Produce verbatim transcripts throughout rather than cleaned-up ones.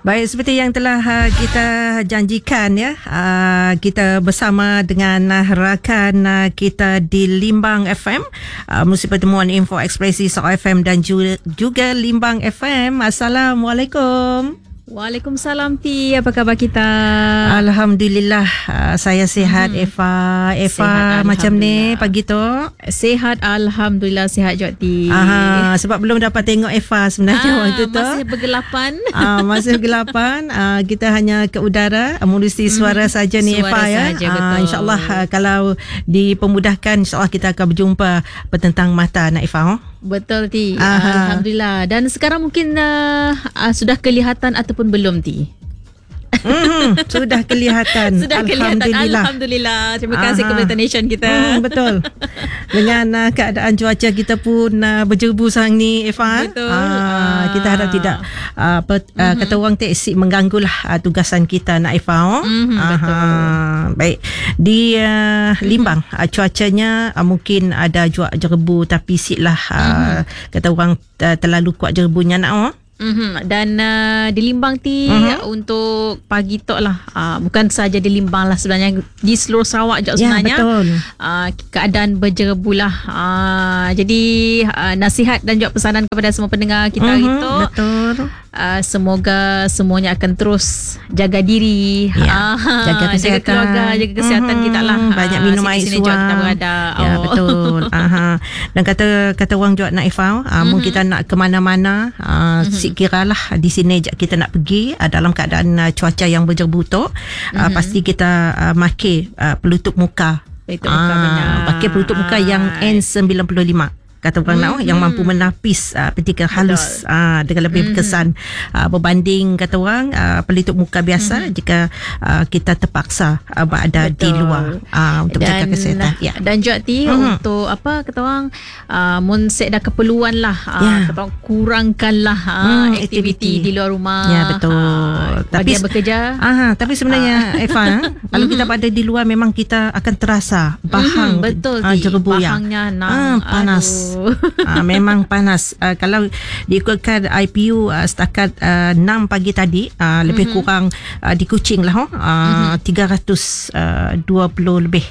Baik, seperti yang telah uh, kita janjikan ya, uh, kita bersama dengan uh, rakan uh, kita di Limbang F M, uh, Musim Pertemuan Info Ekspresi Shock F M dan juga, juga Limbang F M. Assalamualaikum. Waalaikumsalam Ti, apa khabar kita? Alhamdulillah, uh, saya sihat. hmm. Eva, Eva Sehat, macam ni pagi tu? Sehat, Alhamdulillah sihat juga Ti. Aha, sebab belum dapat tengok Eva sebenarnya ah, waktu tu. Masih bergelapan. Ah, masih bergelapan. Ah, kita hanya ke udara, melalui suara hmm, saja ni Eva ya. Saja, ah, InsyaAllah ah, kalau dipermudahkan, insyaAllah kita akan berjumpa petentang mata nak Eva. Oh? Betul Ti. Aha. Alhamdulillah. Dan sekarang mungkin uh, uh, sudah kelihatan ataupun belum Ti? Mm, sudah kelihatan. Sudah kelihatan. Alhamdulillah. Alhamdulillah. Terima kasih kepada Nation kita. Mm, betul. Dengan uh, keadaan cuaca kita pun uh, berjebu sekarang ni Eva. Betul. Uh, kita harap tidak uh, per, uh, mm-hmm. kata orang teksik mengganggulah uh, tugasan kita nak Eva. Oh? Mm-hmm, betul. Baik. Di uh, Limbang uh, cuacanya uh, mungkin ada juak jerebu tapi siklah uh, mm-hmm. kata orang uh, terlalu kuat jerebunya nak oh. Mm-hmm. Dan uh, di Limbang Ti uh-huh. untuk pagi tok lah, uh, bukan saja di Limbang lah sebenarnya, di seluruh Sarawak juga sebenarnya. Ya, betul. Uh, keadaan berjerebu lah. Uh, jadi uh, nasihat dan juga pesanan kepada semua pendengar kita uh-huh. itu. Betul. Uh, semoga semuanya akan terus jaga diri, ya, uh, jaga kesihatan, jaga keluarga, jaga kesihatan uh-huh. kita lah. Banyak minum air suam. Kita berada. Ya, oh. betul. uh-huh. Dan kata kata orang juga nak Ifah, uh, uh-huh. mungkin kita nak ke mana-mana, uh, uh-huh. kira lah di sini kita nak pergi uh, dalam keadaan uh, cuaca yang berjerebu tu, uh, uh-huh. pasti kita uh, pakai uh, pelutup muka. Pelutup muka uh, benar. Pakai pelutup muka yang N sembilan puluh lima. Kata orang mm-hmm. nak yang mampu menapis uh, petikan halus uh, dengan lebih mm-hmm. berkesan uh, berbanding kata orang uh, pelitup muka biasa mm-hmm. jika uh, kita terpaksa uh, berada Betul. di luar uh, untuk dan, jaga kesihatan. Ya. Dan juga Ti mm-hmm. untuk apa kata orang uh, mun set dah keperluan lah uh, yeah. kata orang kurangkanlah uh, mm, aktiviti di luar rumah. Ya betul. Uh, tapi bagi yang bekerja. Aha, tapi sebenarnya uh. Eva kalau kita berada di luar memang kita akan terasa bahang mm-hmm. betul uh, jerebu bahangnya yang nang, uh, panas. Aduh. uh, memang panas. Uh, kalau diikutkan I P U uh, setakat uh, enam pagi tadi uh, lebih mm-hmm. kurang uh, di Kuching lah uh, mm-hmm. tiga ratus dua puluh lebih.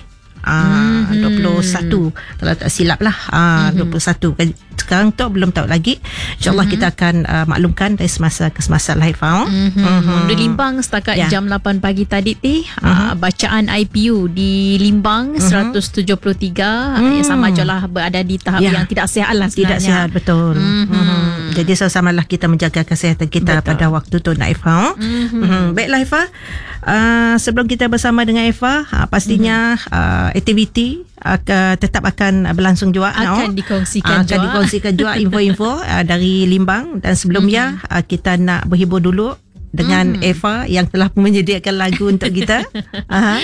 Uh, mm-hmm. dua puluh satu kalau tak silap lah uh, mm-hmm. dua puluh satu. Sekarang tu belum tahu lagi. InsyaAllah mm-hmm. kita akan uh, maklumkan dari semasa ke semasa live. Mm-hmm. Mm-hmm. Di Limbang setakat yeah. jam lapan pagi tadi ti mm-hmm. uh, bacaan I P U di Limbang mm-hmm. seratus tujuh puluh tiga mm-hmm. yang sama je lah berada di tahap yeah. yang tidak sihat lah sebenarnya. Tidak sihat betul. Mm-hmm. Mm-hmm. Jadi sama-samalah kita menjaga kesihatan kita betul. pada waktu tu nak Eva. Mm-hmm. Mm-hmm. Baiklah Eva, uh, sebelum kita bersama dengan Eva uh, pastinya mm-hmm. uh, aktiviti akan tetap akan berlangsung juga akan no? dikongsikan akan juga. dikongsikan juga info-info uh, dari Limbang dan sebelumnya mm-hmm. uh, kita nak berhibur dulu dengan mm. Eva yang telah menyediakan lagu untuk kita. Aha.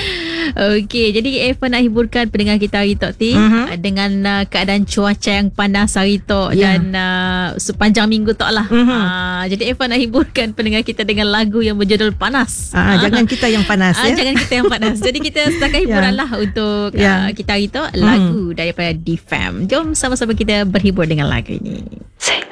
Okey, jadi Eva nak hiburkan pendengar kita hari Tok Ti mm-hmm. dengan uh, keadaan cuaca yang panas hari Tok yeah. dan uh, sepanjang minggu Tok lah. Mm-hmm. Uh, jadi Eva nak hiburkan pendengar kita dengan lagu yang berjudul Panas. Uh, uh. Jangan kita yang panas uh, ya. Jangan kita yang panas. Jadi kita setakat hiburan yeah. lah untuk yeah. uh, kita hari Tok lagu mm. daripada D F A M. Jom sama-sama kita berhibur dengan lagu ini.